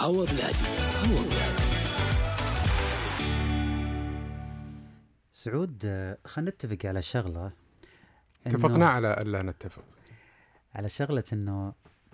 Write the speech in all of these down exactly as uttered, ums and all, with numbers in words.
هوا بلادي. هوا بلادي. سعود، خلينا نتفق على شغلة. اتفقنا على ألا نتفق على شغلة إنه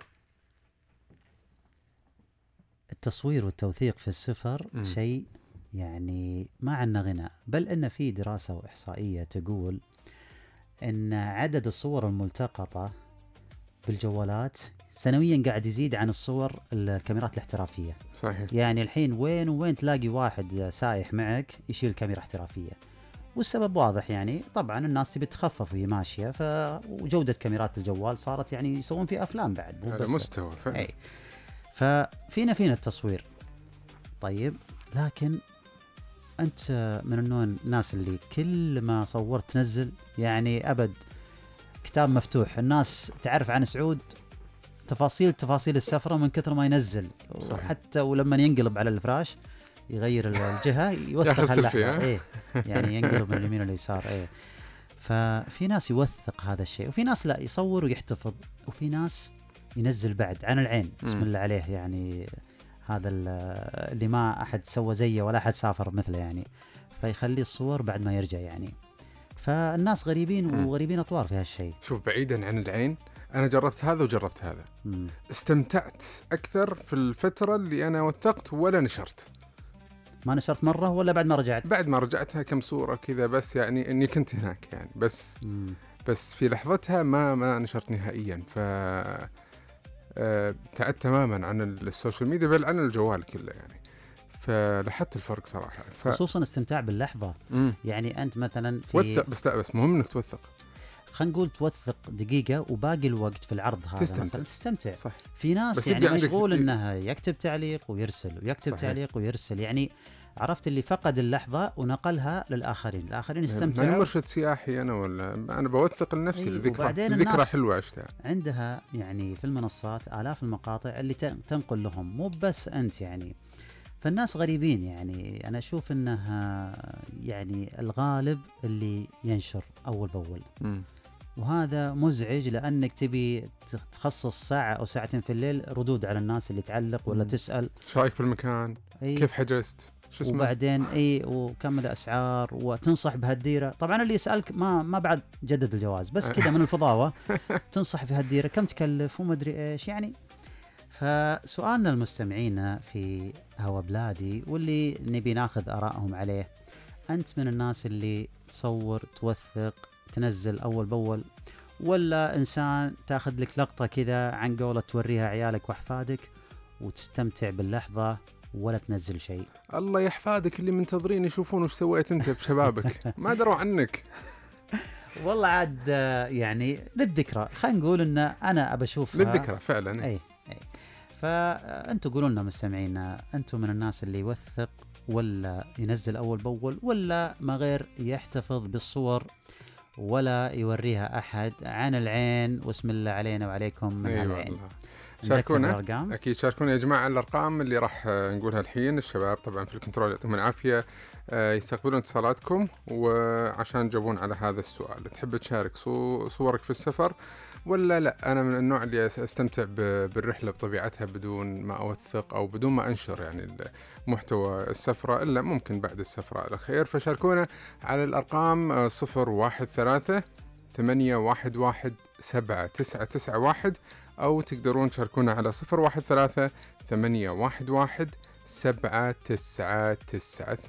التصوير والتوثيق في السفر شيء يعني ما عنا غنى، بل إن في دراسة وإحصائية تقول إن عدد الصور الملتقطة بالجوالات سنويا قاعد يزيد عن الصور الكاميرات الاحترافية. صحيح. يعني الحين وين وين تلاقي واحد سايح معك يشيل كاميرا احترافية، والسبب واضح. يعني طبعا الناس تبي تخفف وهي ماشية، فجودة كاميرات الجوال صارت يعني يسوون في أفلام بعد على مستوى فعلا. أي. ففينا فينا التصوير طيب، لكن أنت من النوع الناس اللي كل ما صورت تنزل، يعني أبد كتاب مفتوح. الناس تعرف عن سعود تفاصيل تفاصيل السفرة من كثر ما ينزل. صحيح. حتى ولما ينقلب على الفراش يغير الجهة يوثق اللحظة. إيه يعني ينقلب من اليمين لليسار. إيه ففي ناس يوثق هذا الشيء، وفي ناس لا يصور ويحتفظ، وفي ناس ينزل بعد عن العين. بسم الله عليه. يعني هذا اللي ما أحد سوى زيه ولا أحد سافر مثله، يعني فيخلي الصور بعد ما يرجع. يعني فالناس غريبين مم. وغريبين أطوار في هالشيء. شوف، بعيدا عن العين، أنا جربت هذا وجربت هذا. مم. استمتعت أكثر في الفترة اللي أنا وثقت ولا نشرت. ما نشرت مرة ولا بعد ما رجعت؟ بعد ما رجعتها كم صورة كذا بس، يعني إني كنت هناك يعني بس. مم. بس في لحظتها ما ما نشرت نهائيا. ف ابتعدت تماما عن السوشيال ميديا، بل عن الجوال كله يعني. فلاحظت الفرق صراحة. ف... خصوصا استمتاع باللحظة. مم. يعني أنت مثلا في وثق، بس لا بس مهم إنك توثق. خلينا نقول توثق دقيقة وباقي الوقت في العرض هذا تستمتع. مثلا تستمتع. صح. في ناس بس يعني يبقى عندك- مشغول انها يكتب تعليق ويرسل ويكتب صحيح. تعليق ويرسل. يعني عرفت اللي فقد اللحظة ونقلها للآخرين، الآخرين أنا يستمتعوا. مرشد سياحي أنا، ولا أنا بوثق لنفسي إيه، الذكرى. وبعدين ذكرى الناس- حلوة عشتها. عندها يعني في المنصات آلاف المقاطع اللي ت- تنقل لهم، مو بس أنت يعني. فالناس غريبين. يعني أنا أشوف أنها يعني الغالب اللي ينشر أول بأول، مم. وهذا مزعج لأنك تبي تخصص ساعة أو ساعتين في الليل ردود على الناس اللي تعلق ولا مم. تسأل. شو رأيك في المكان؟ أي كيف حجزت؟ شو اسمه؟ وبعدين أي وكم الأسعار وتنصح بهالديرة. طبعا اللي يسألك ما ما بعد جدد الجواز، بس كذا من الفضاوة تنصح في هالديرة كم تكلف وما أدري إيش يعني. فسؤالنا المستمعين في هوا بلادي واللي نبي ناخذ آرائهم عليه، أنت من الناس اللي تصور توثق تنزل أول بأول، ولا إنسان تاخذ لك لقطة كذا عن قولة توريها عيالك وأحفادك وتستمتع باللحظة ولا تنزل شيء؟ الله يحفادك اللي منتظرين يشوفون وش سويت أنت بشبابك. ما دروا عنك. والله عاد آه، يعني للذكرى. خلينا نقول إن أنا أبى أشوفها للذكرى فعلا. أي أي. فأنتوا قولوا لنا مستمعينا، أنتوا من الناس اللي يوثق ولا ينزل أول بأول، ولا ما غير يحتفظ بالصور ولا يوريها أحد عن العين واسم الله علينا وعليكم من أي العين؟ والله. نذكر شاركونا بالأرقام. أكيد، شاركونا يا جماعة الأرقام اللي راح آه، نقولها الحين. الشباب طبعا في الكنترول يعطيهم العافية، آه، يستقبلون اتصالاتكم وعشان تجاوبون على هذا السؤال. تحب تشارك صو- صورك في السفر ولا لا؟ أنا من النوع اللي أس- أستمتع ب- بالرحلة بطبيعتها بدون ما أوثق أو بدون ما أنشر يعني ال- محتوى السفرة، إلا ممكن بعد السفرة على خير. فشاركونا على الأرقام آه، صفر واحد ثلاثة ثمانية واحد واحد سبعة تسعة تسعة واحد، أو تقدرون تشاركونا على صفر واحد ثلاثة ثمانية واحد واحد سبعة تسعة تسعة.